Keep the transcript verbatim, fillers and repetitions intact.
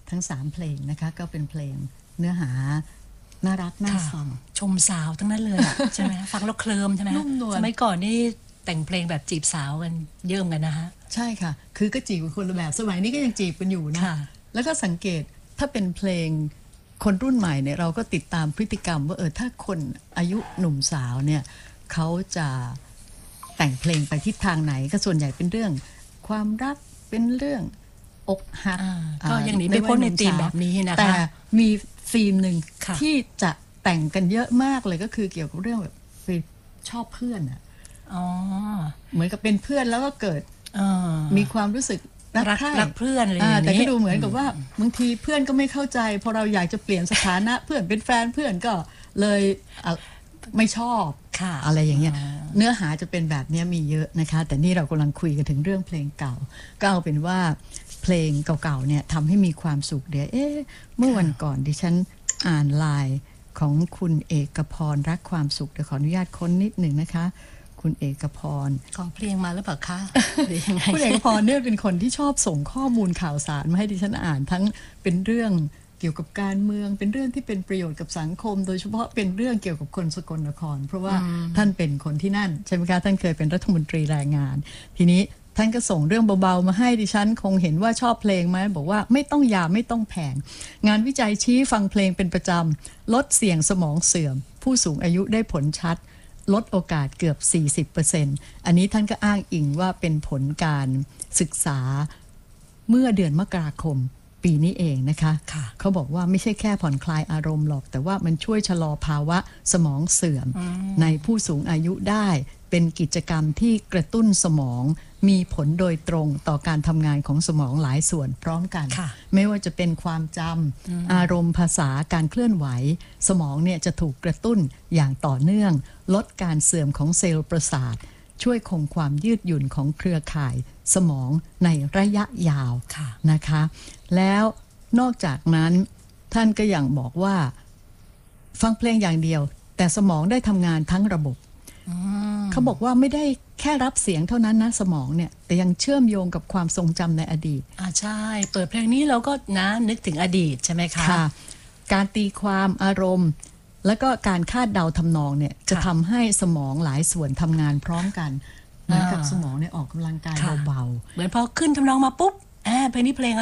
ทั้งสามเพลงนะคะก็เป็นเพลงเนื้อหาน่ารักน่าฟังชมสาวทั้งนั้นเลย ใช่ไหมฟังแล้วเคลิ้มใช่ไหมสมัยก่อนนี่แต่งเพลงแบบจีบสาวกันเยอะเหมือนกันนะฮะใช่ค่ะคือก็จีบคนละแบบสมัยนี้ก็ยังจีบกันอยู่นะแล้วก็สังเกตถ้าเป็นเพลงคนรุ่นใหม่เนี่ยเราก็ติดตามพฤติกรรมว่าเออถ้าคนอายุหนุ่มสาวเนี่ยเขาจะแต่งเพลงไปทิศทางไหนก็ส่วนใหญ่เป็นเรื่องความรักเป็นเรื่องอกหักก็ยังหนีไม่พ้นในธีมแบบนี้นะคะแต่มีธีมหนึ่งที่จะแต่งกันเยอะมากเลยก็คือเกี่ยวกับเรื่องแบบไปชอบเพื่อนอ่ะเหมือนกับเป็นเพื่อนแล้วก็เกิดมีความรู้สึกรักรักเพื่อนอะไรอย่างนี้แต่ก็ดูเหมือนกับว่าบางทีเพื่อนก็ไม่เข้าใจพอเราอยากจะเปลี่ยนสถานะเพื่อนเป็นแฟนเพื่อนก็เลยไม่ชอบอะไรอย่างเงี้ยเนื้อหาจะเป็นแบบนี้มีเยอะนะคะแต่นี่เรากำลังคุยกันถึงเรื่องเพลงเก่าก็เอาเป็นว่าเพลงเก่าๆเนี่ยทำให้มีความสุขเดี๋ยวเอ๊ะเมื่อวันก่อนดิฉันอ่านไลน์ของคุณเอกพรรักความสุขเดี๋ยวขออนุญาตค้นนิดหนึ่งนะคะคุณเอกพรของเพลงมาหรือเปล่าคะคุณเอกพรเนี่ยเป็นคนที่ชอบส่งข้อมูลข่าวสารมาให้ดิฉันอ่านทั้งเป็นเรื่องเกี่ยวกับการเมืองเป็นเรื่องที่เป็นประโยชน์กับสังคมโดยเฉพาะเป็นเรื่องเกี่ยวกับคนสกลนครเพราะว่าท่านเป็นคนที่นั่นใช่ไหมคะท่านเคยเป็นรัฐมนตรีแรงงานทีนี้ท่านก็ส่งเรื่องเบาๆมาให้ดิฉันคงเห็นว่าชอบเพลงไหมบอกว่าไม่ต้องยาไม่ต้องแพงงานวิจัยชี้ฟังเพลงเป็นประจำลดเสี่ยงสมองเสื่อมผู้สูงอายุได้ผลชัดลดโอกาสเกือบ สี่สิบเปอร์เซ็นต์ อันนี้ท่านก็อ้างอิงว่าเป็นผลการศึกษาเมื่อเดือนมกราคมปีนี้เองนะคะเขาบอกว่าไม่ใช่แค่ผ่อนคลายอารมณ์หรอกแต่ว่ามันช่วยชะลอภาวะสมองเสื่อมในผู้สูงอายุได้เป็นกิจกรรมที่กระตุ้นสมองมีผลโดยตรงต่อการทำงานของสมองหลายส่วนพร้อมกันไม่ว่าจะเป็นความจำอารมณ์ภาษาการเคลื่อนไหวสมองเนี่ยจะถูกกระตุ้นอย่างต่อเนื่องลดการเสื่อมของเซลล์ประสาทช่วยคงความยืดหยุ่นของเครือข่ายสมองในระยะยาวนะคะแล้วนอกจากนั้นท่านก็ยังบอกว่าฟังเพลงอย่างเดียวแต่สมองได้ทำงานทั้งระบบเขาบอกว่าไม่ได้แค่รับเสียงเท่านั้นนะสมองเนี่ยแต่ยังเชื่อมโยงกับความทรงจำในอดีตอ่าใช่เปิดเพลงนี้เราก็นะนึกถึงอดีตใช่ไหมคะค่ะการตีความอารมณ์แล้วก็การคาดเดาทำนองเนี่ยจะทำให้สมองหลายส่วนทำงานพร้อมกันเหมือนกับสมองเนี่ยออกกำลังกายเบาๆเหมือนพอขึ้นทำนองมาปุ๊บแอบเพลงนี้เพลง